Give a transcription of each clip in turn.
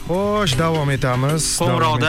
Xo'sh, davom etamiz. Qo'ng'iroqda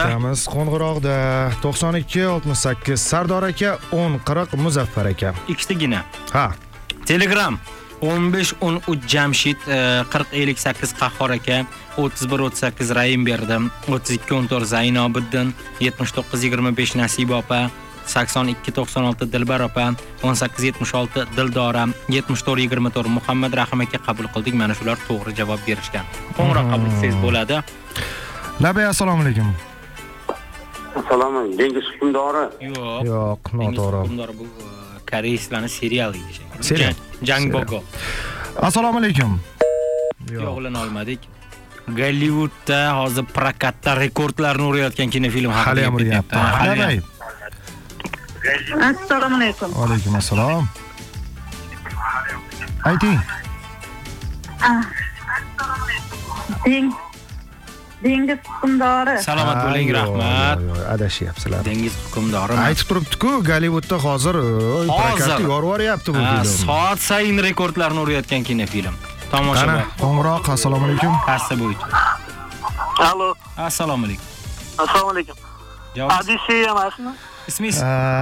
9268 Sardor aka, 1040 Muzaffar aka. ikkitagina. Ha. Telegram 1513 Jamshid 4058 Qahhor aka, 3138 Raim berdim, 3214 Zaynobiddin, 7925 Nasiba opa, 8296 Dilbar opa, 1876 Dildora, 7424 Muhammad Rahim aka qabul qildik. Mana shular to'g'ri javob berishgan. Qo'ng'iroq qabul qilsangiz bo'ladi. Labay, assalomu alaykum. Assalomu alaykum. Dengiz hukmdori. Yo'q, noto'g'ri. Hukmdor bu koreyslarning seriali deyishgan. Serial. Jang Bogo. Assalomu alaykum. Yo'q, olana olmadik. Gollivudda hozir prokatda rekordlarni urayotgan kinofilm haqida Hali ham uryapti. Labay. Assalomu alaykum. Alaykum assalom. Ayting. Dengiz hukmdori. Salomat bo'ling, rahmat. Adashyapsizlar. Dengiz hukmdori. Aytib turibdi-ku, Gollivudda hozir prokatda yorvoryapti bu film. Soat sayin rekordlarni urayotgan kinofilm. Tomoshabin. Qo'ng'iroq, assalomu alaykum. Hassa bo'yicha. Allo. Assalomu alaykum. Assalomu alaykum. Javob. Odisseya emasmi? Ismingiz?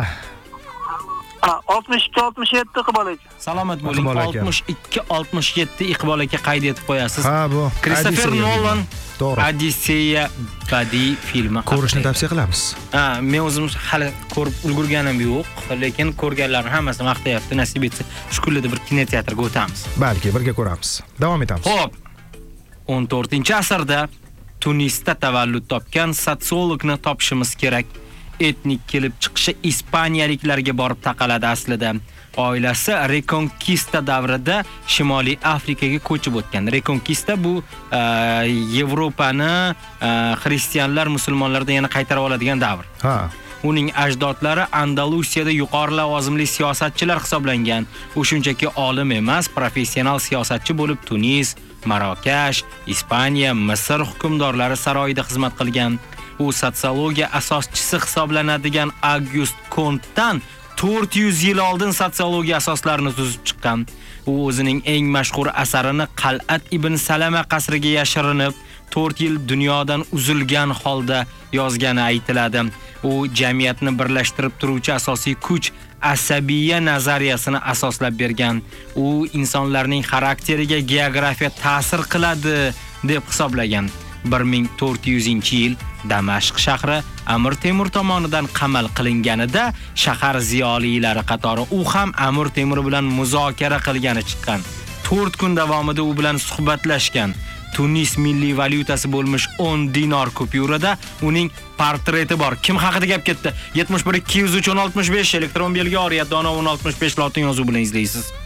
62-67 Iqbol aka. Salomat bo'ling. 62-67 Iqbol aka qayd etib qo'yasiz. Ha, bu Christopher Nolan to'g'ri. Odisseya badiiy filmi. Ko'rishni tavsiya qilamiz. Men o'zim hali ko'rib ulgurganim yo'q, lekin ko'rganlarning hammasi maqtayapti. Nasib etsa, shu kunlarda bir kinoteatrga o'tamiz. Balki birga ko'ramiz. Davom etamiz. Xo'p. 14-asrda Tunisda tavallud topgan sotsiologni topishimiz kerak. Etnik kelib chiqishi ispaniyaliklarga borib taqaladi aslida. Oilasi Reconquista davrida Shimoliy Afrikaga ko'chib o'tgan. Reconquista bu Yevropani xristianlar musulmonlardan yana qaytarib oladigan davr. Ha. Uning ajdodlari Andalusiyada yuqori lavozimli siyosatchilar hisoblangan. U shunchaki olim emas, professional siyosatchi bo'lib Tunis, Marokash, Ispaniya, Misr hukmdorlari saroyida xizmat qilgan. U sotsiologiya asoschisi hisoblanadigan Auguste Comte'dan 400 yil oldin sotsiologiya asoslarini tuzib chiqqan. U o'zining eng mashhur asarini Qal'at ibn Salama qasriga yashirinib 4 yil dunyodan uzilgan holda yozgani aytiladi. U jamiyatni birlashtirib turuvchi asosiy kuch asabiya nazariyasini asoslab bergan. U insonlarning xarakteriga geografiya ta'sir qiladi deb hisoblagan. 1400-yil Damashq shahri Amir Temur tomonidan qamal qilinganida shahar ziyolilari qatori u ham Amir Temur bilan muzokara qilgani chiqqan. 4 kun davomida u bilan suhbatlashgan. Tunis milliy valyutasi bo'lmish 10 dinor kupyurada uning portreti bor. Kim haqida gap ketdi? 71 203 1065 elektron belgi oriyat dono 1065 lotin yozuvi bilan izlaysiz.